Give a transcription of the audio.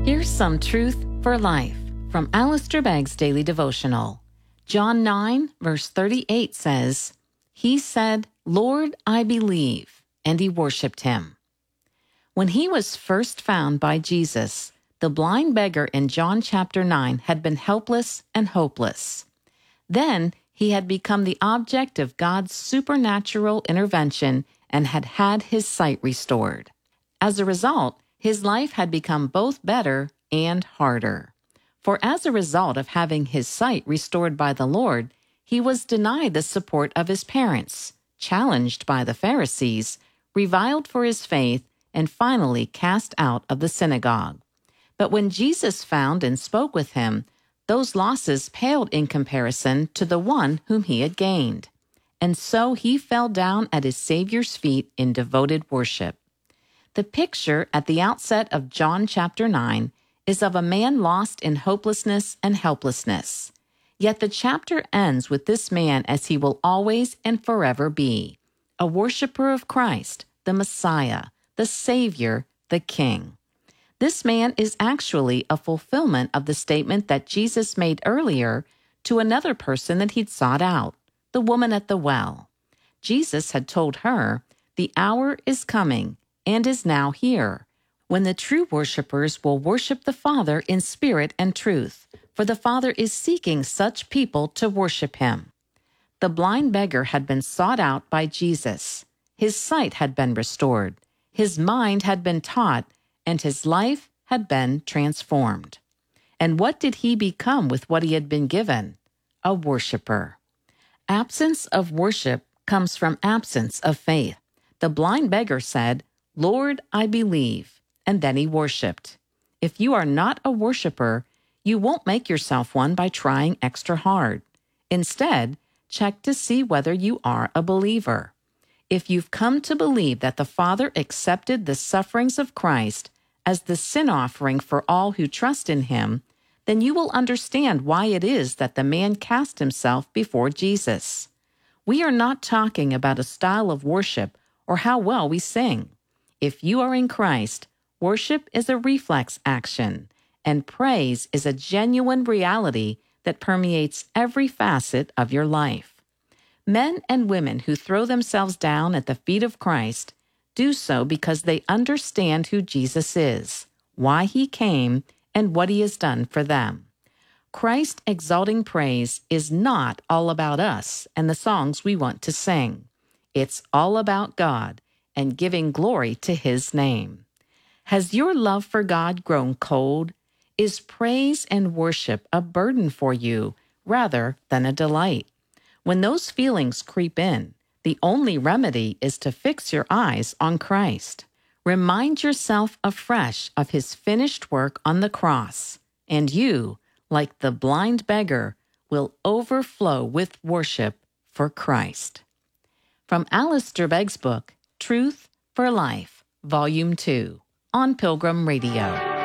Here's some truth for life from Alistair Begg's Daily Devotional. John 9, verse 38 says, "He said, 'Lord, I believe,' and he worshipped him." When he was first found by Jesus, the blind beggar in John chapter 9 had been helpless and hopeless. Then he had become the object of God's supernatural intervention and had had his sight restored. As a result, his life had become both better and harder. For as a result of having his sight restored by the Lord, he was denied the support of his parents, challenged by the Pharisees, reviled for his faith, and finally cast out of the synagogue. But when Jesus found and spoke with him, those losses paled in comparison to the one whom he had gained. And so he fell down at his Savior's feet in devoted worship. The picture at the outset of John chapter 9 is of a man lost in hopelessness and helplessness. Yet the chapter ends with this man as he will always and forever be, a worshiper of Christ, the Messiah, the Savior, the King. This man is actually a fulfillment of the statement that Jesus made earlier to another person that he'd sought out, the woman at the well. Jesus had told her, "The hour is coming and is now here, when the true worshipers will worship the Father in spirit and truth, for the Father is seeking such people to worship him." The blind beggar had been sought out by Jesus. His sight had been restored. His mind had been taught, and his life had been transformed. And what did he become with what he had been given? A worshiper. Absence of worship comes from absence of faith. The blind beggar said, "Lord, I believe," and then he worshipped. If you are not a worshiper, you won't make yourself one by trying extra hard. Instead, check to see whether you are a believer. If you've come to believe that the Father accepted the sufferings of Christ as the sin offering for all who trust in him, then you will understand why it is that the man cast himself before Jesus. We are not talking about a style of worship or how well we sing. If you are in Christ, worship is a reflex action, and praise is a genuine reality that permeates every facet of your life. Men and women who throw themselves down at the feet of Christ do so because they understand who Jesus is, why he came, and what he has done for them. Christ exalting praise is not all about us and the songs we want to sing. It's all about God and giving glory to his name. Has your love for God grown cold? Is praise and worship a burden for you rather than a delight? When those feelings creep in, the only remedy is to fix your eyes on Christ. Remind yourself afresh of his finished work on the cross, and you, like the blind beggar, will overflow with worship for Christ. From Alistair Begg's book, Truth for Life, Volume 2, on Pilgrim Radio.